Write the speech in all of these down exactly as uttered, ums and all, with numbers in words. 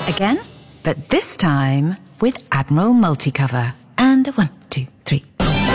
Again, but this time with Admiral Multicover. And one, two, three.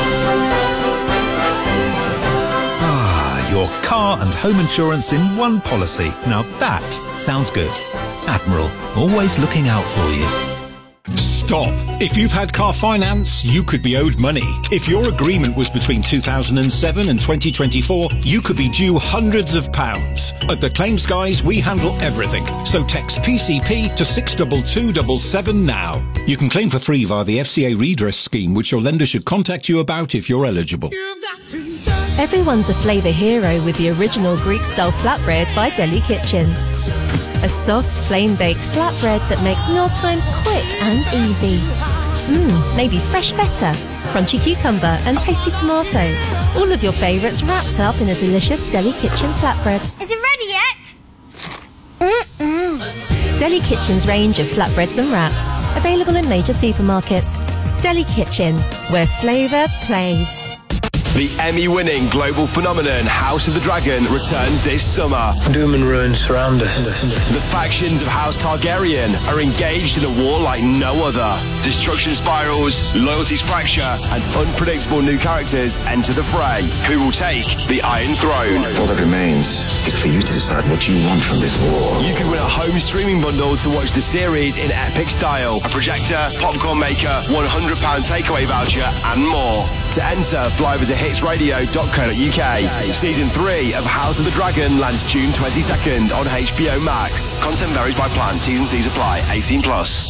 Ah, your car and home insurance in one policy. Now that sounds good. Admiral, always looking out for you. Stop. If you've had car finance, you could be owed money. If your agreement was between two thousand seven and twenty twenty-four, you could be due hundreds of pounds. At the Claims Guys, we handle everything. So text P C P to six two two seven seven now. You can claim for free via the F C A redress scheme, which your lender should contact you about if you're eligible. Everyone's a flavour hero with the original Greek-style flatbread by Deli Kitchen. A soft, flame-baked flatbread that makes mealtimes quick and easy. Mmm, maybe fresh feta, crunchy cucumber and tasty tomato. All of your favourites wrapped up in a delicious Deli Kitchen flatbread. Is it ready yet? Mm-mm. Deli Kitchen's range of flatbreads and wraps. Available in major supermarkets. Deli Kitchen, where flavour plays. The Emmy-winning global phenomenon House of the Dragon returns this summer. Doom and ruin surround us. The factions of House Targaryen are engaged in a war like no other. Destruction spirals, loyalties fracture, and unpredictable new characters enter the fray. Who will take the Iron Throne? All that remains is for you to decide what you want from this war. You can win a home streaming bundle to watch the series in epic style. A projector, popcorn maker, one hundred pounds takeaway voucher, and more. To enter, fly visit hits radio dot co dot uk. Season three of House of the Dragon lands June twenty-second on H B O Max. Content varies by plan. T's and C's apply. eighteen plus.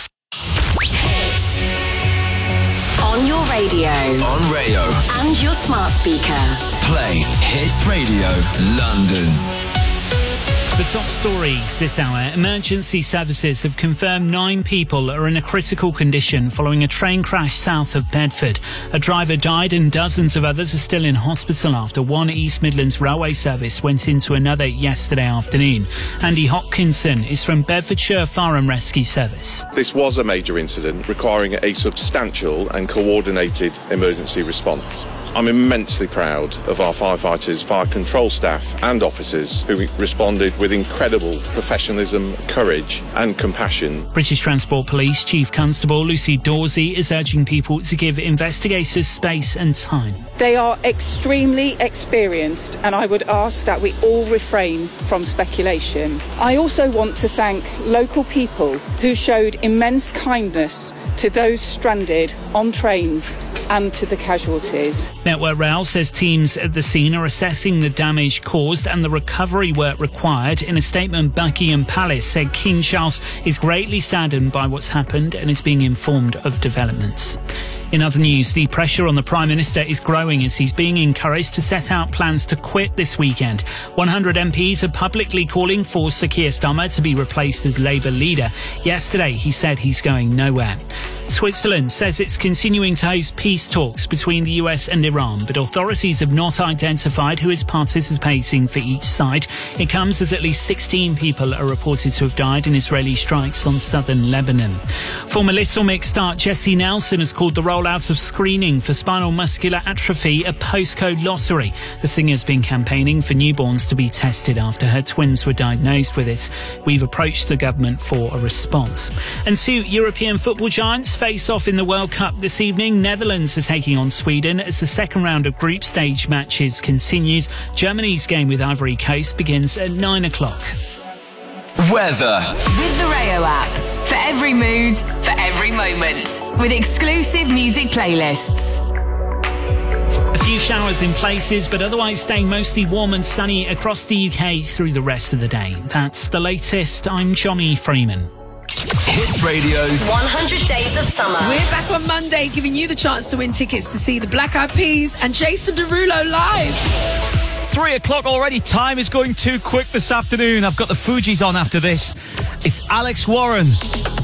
Hits. On your radio. On radio. And your smart speaker. Play Hits Radio London. The top stories this hour. Emergency services have confirmed nine people are in a critical condition following a train crash south of Bedford. A driver died and dozens of others are still in hospital after one East Midlands railway service went into another yesterday afternoon. Andy Hopkinson is from Bedfordshire Fire and Rescue Service. This was a major incident requiring a substantial and coordinated emergency response. I'm immensely proud of our firefighters, fire control staff and officers who responded with incredible professionalism, courage and compassion. British Transport Police Chief Constable Lucy Dawsey is urging people to give investigators space and time. They are extremely experienced and I would ask that we all refrain from speculation. I also want to thank local people who showed immense kindness to those stranded on trains and to the casualties. Network Rail says teams at the scene are assessing the damage caused and the recovery work required. In a statement, Buckingham Palace said King Charles is greatly saddened by what's happened and is being informed of developments. In other news, the pressure on the Prime Minister is growing as he's being encouraged to set out plans to quit this weekend. one hundred M Ps are publicly calling for Sir Keir Starmer to be replaced as Labour leader. Yesterday, he said he's going nowhere. Switzerland says it's continuing to host peace talks between the U S and Iran, but authorities have not identified who is participating for each side. It comes as at least sixteen people are reported to have died in Israeli strikes on southern Lebanon. Former Little Mix star Jessie Nelson has called the rollout of screening for spinal muscular atrophy a postcode lottery. The singer's been campaigning for newborns to be tested after her twins were diagnosed with it. We've approached the government for a response. And two European football giants face off in the World Cup this evening. Netherlands are taking on Sweden as the second round of group stage matches continues. Germany's game with Ivory Coast begins at nine o'clock. Weather. With the Rayo app. For every mood, for every moment. With exclusive music playlists. A few showers in places, but otherwise staying mostly warm and sunny across the U K through the rest of the day. That's the latest. I'm Johnny Freeman. Hits Radio's one hundred Days of Summer. We're back on Monday, giving you the chance to win tickets to see the Black Eyed Peas and Jason Derulo live. Three o'clock already. Time is going too quick this afternoon. I've got the Fugees on after this. It's Alex Warren.